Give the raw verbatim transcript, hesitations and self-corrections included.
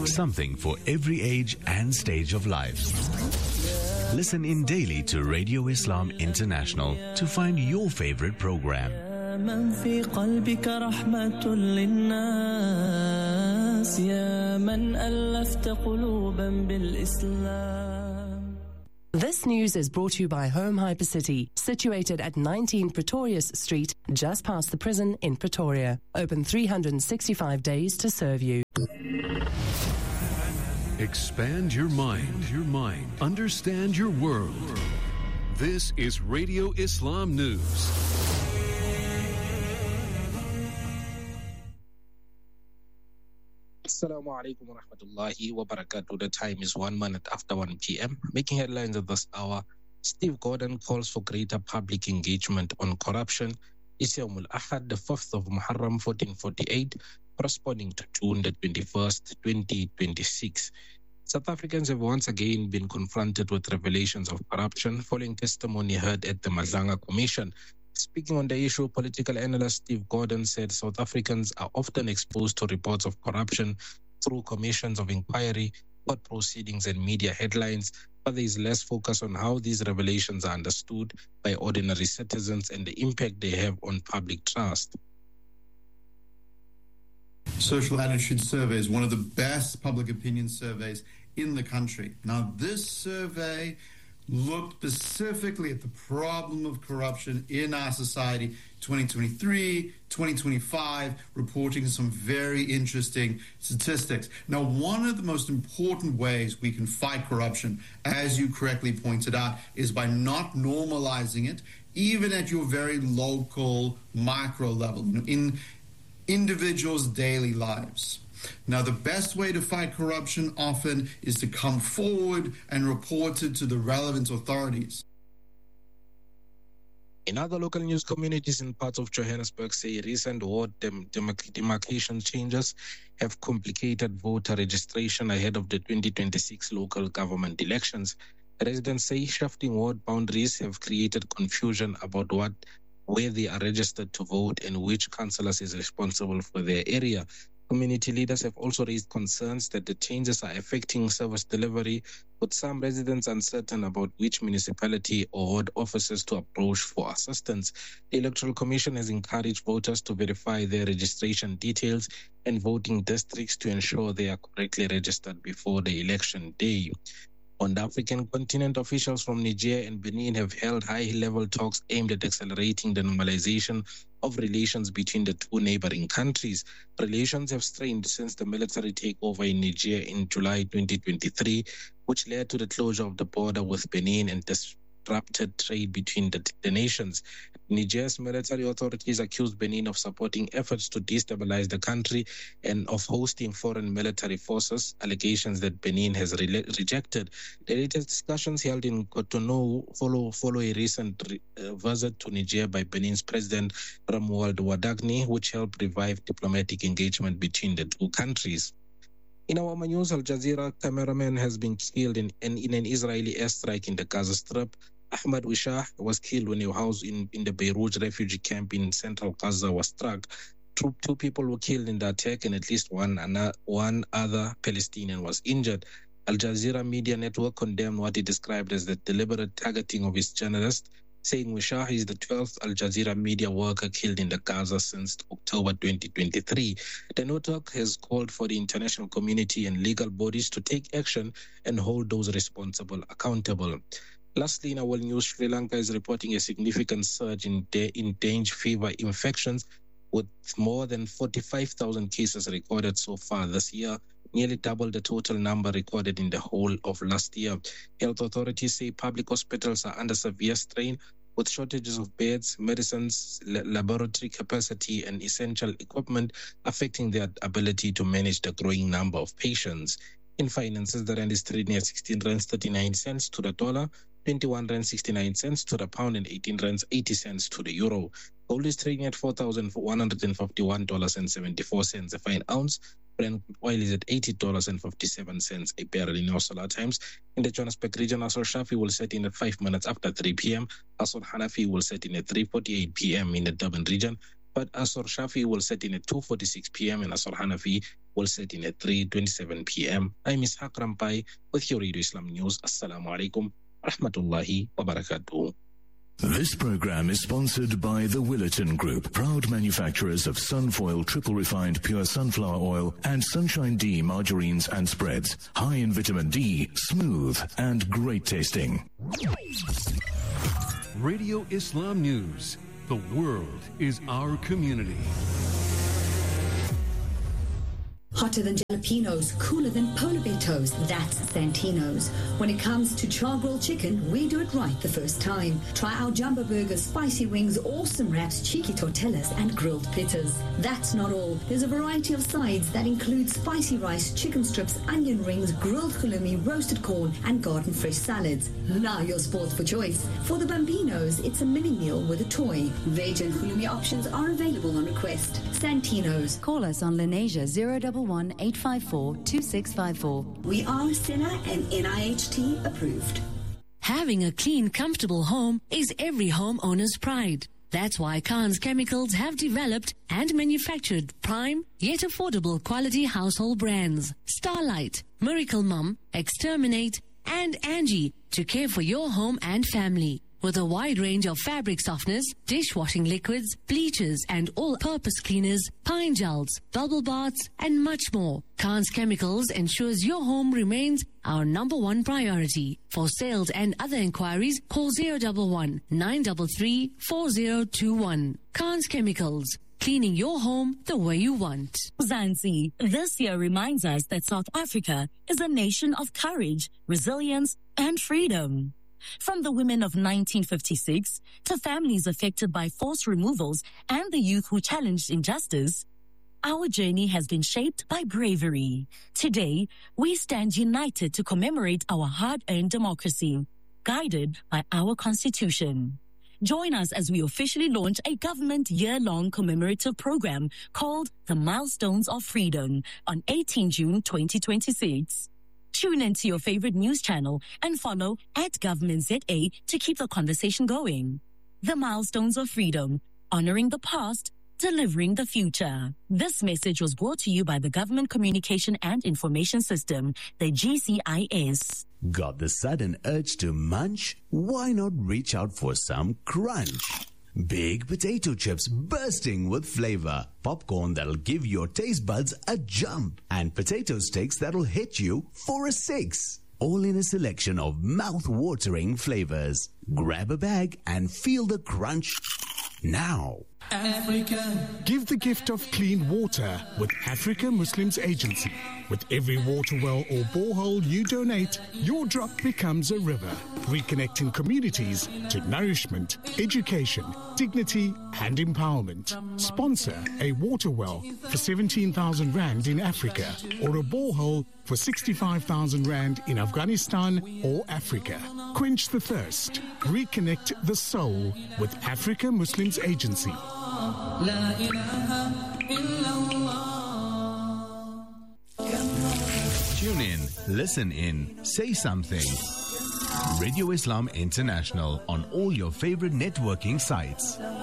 Something for every age and stage of life. Listen in daily to Radio Islam International to find your favorite program. من في قلبك رحمة للناس يا من ألفت قلوبا بالإسلام. This news is brought to you by Home Hypercity, situated at nineteen Pretorius Street, just past the prison in Pretoria. Open three hundred sixty-five days to serve you. Expand your mind, your mind. Understand your world. This is Radio Islam News. Assalamu alaikum wa rahmatullahi wa barakatuh. The time is one minute after one p.m. Making headlines at this hour, Steve Gordon calls for greater public engagement on corruption. Yawm al-Ahad, the fifth of Muharram, fourteen forty-eight, corresponding to June the twenty-first, twenty twenty-six. South Africans have once again been confronted with revelations of corruption following testimony heard at the Madlanga Commission. Speaking on the issue, political analyst Steve Gordon said South Africans are often exposed to reports of corruption through commissions of inquiry, court proceedings, and media headlines, but there is less focus on how these revelations are understood by ordinary citizens and the impact they have on public trust. Social Attitude Survey is one of the best public opinion surveys in the country. Now, this survey looked specifically at the problem of corruption in our society, twenty twenty-three, twenty twenty-five, reporting some very interesting statistics. Now, one of the most important ways we can fight corruption, as you correctly pointed out, is by not normalizing it, even at your very local micro level, in individuals' daily lives. Now, the best way to fight corruption often is to come forward and report it to the relevant authorities. In other local news, communities in parts of Johannesburg say recent ward dem- dem- demarcation changes have complicated voter registration ahead of the twenty twenty-six local government elections. Residents say shifting ward boundaries have created confusion about what where they are registered to vote and which councillors is responsible for their area. Community leaders have also raised concerns that the changes are affecting service delivery, with some residents uncertain about which municipality or ward officers to approach for assistance. The Electoral Commission has encouraged voters to verify their registration details and voting districts to ensure they are correctly registered before the election day. On the African continent, officials from Niger and Benin have held high-level talks aimed at accelerating the normalization of relations between the two neighboring countries. Relations have strained since the military takeover in Niger in July twenty twenty-three, which led to the closure of the border with Benin and disrupted trade between the, the nations. Niger's military authorities accused Benin of supporting efforts to destabilize the country and of hosting foreign military forces, allegations that Benin has re- rejected. The latest discussions held in Cotonou follow, follow a recent re- uh, visit to Niger by Benin's President Romuald Wadagni, which helped revive diplomatic engagement between the two countries. In our news, Al Jazeera cameraman has been killed in, in, in an Israeli airstrike in the Gaza Strip. Ahmad Wishah was killed when a house in, in the Beirut refugee camp in central Gaza was struck. Two, two people were killed in the attack and at least one, one other Palestinian was injured. Al Jazeera media network condemned what it described as the deliberate targeting of its journalist, saying Wishah is the twelfth Al Jazeera media worker killed in the Gaza since October twenty twenty-three. The network has called for the international community and legal bodies to take action and hold those responsible accountable. Lastly, in our news, Sri Lanka is reporting a significant surge in, de- in dengue fever infections, with more than forty-five thousand cases recorded so far this year, nearly double the total number recorded in the whole of last year. Health authorities say public hospitals are under severe strain, with shortages of beds, medicines, la- laboratory capacity, and essential equipment affecting their ability to manage the growing number of patients. In finances, the rand is trading at sixteen rands thirty-nine cents to the dollar, twenty-one rands sixty-nine cents to the pound, and eighteen rands eighty cents to the euro. Gold is trading at four thousand one hundred fifty-one dollars and seventy-four cents a fine ounce. Brent oil is at eighty dollars and fifty-seven cents a barrel. In our solar times, in the Johannesburg region, Asr Shafi will set in at five minutes after three p.m. Asr Hanafi will set in at three forty-eight p.m. in the Durban region, but Asr Shafi will set in at two forty-six p.m. and Asr Hanafi will set in at three twenty-seven p.m. I'm Ishaq Rampai with your Radio Islam News. Assalamu alaikum wa rahmatullahi wa barakatuh. This program is sponsored by the Willerton Group, proud manufacturers of Sunfoil triple refined pure sunflower oil and Sunshine D margarines and spreads. High in vitamin D, smooth and great tasting. Radio Islam News. The world is our community. Hotter than jalapenos, cooler than polar bear toes, that's Santino's. When it comes to char-grilled chicken, we do it right the first time. Try our jumbo burgers, spicy wings, awesome wraps, cheeky tortillas, and grilled pittas. That's not all. There's a variety of sides that include spicy rice, chicken strips, onion rings, grilled halloumi, roasted corn, and garden fresh salads. Now you're spoiled for choice. For the Bambinos, it's a mini meal with a toy. Veg and halloumi options are available on request. Santino's. Call us on Lenasia zero one one, eight five four, two six five four. We are S I N A and N I H T approved. Having a clean, comfortable home is every homeowner's pride. That's why Khan's Chemicals have developed and manufactured prime yet affordable quality household brands. Starlight, Miracle Mum, Exterminate, and Angie to care for your home and family. With a wide range of fabric softeners, dishwashing liquids, bleachers, and all-purpose cleaners, pine gels, bubble baths, and much more, Khan's Chemicals ensures your home remains our number one priority. For sales and other inquiries, call zero one one, nine three three, four zero two one. Khan's Chemicals, cleaning your home the way you want. Zanzi, this year reminds us that South Africa is a nation of courage, resilience, and freedom. From the women of nineteen fifty-six to families affected by forced removals and the youth who challenged injustice, our journey has been shaped by bravery. Today, we stand united to commemorate our hard-earned democracy, guided by our Constitution. Join us as we officially launch a government year-long commemorative program called The Milestones of Freedom on eighteenth of June twenty twenty-six. Tune into your favorite news channel and follow at Government Z A to keep the conversation going. The Milestones of Freedom, honoring the past, delivering the future. This message was brought to you by the Government Communication and Information System, the G C I S. Got the sudden urge to munch? Why not reach out for some crunch? Big potato chips bursting with flavor, popcorn that'll give your taste buds a jump, and potato sticks that'll hit you for a six. All in a selection of mouth-watering flavors. Grab a bag and feel the crunch now. Africa. Give the gift of clean water with Africa Muslims Agency. With every water well or borehole you donate, your drop becomes a river, reconnecting communities to nourishment, education, dignity and empowerment. Sponsor a water well for seventeen thousand rand in Africa or a borehole for sixty-five thousand rand in Afghanistan or Africa. Quench the thirst. Reconnect the soul with Africa Muslims Agency. Tune in, listen in, say something. Radio Islam International on all your favorite networking sites.